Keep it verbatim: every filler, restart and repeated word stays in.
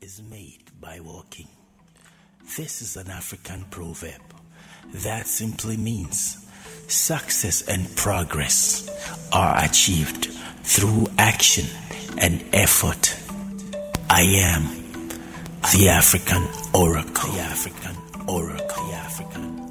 is made by walking. This is an African proverb that simply means success and progress are achieved through action and effort. I am the African Oracle. The African Oracle. The African